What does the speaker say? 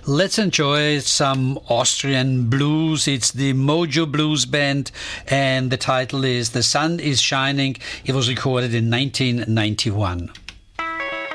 let's enjoy some Austrian blues. It's the Mojo Blues Band, and the title is The Sun is Shining. It was recorded in 1991.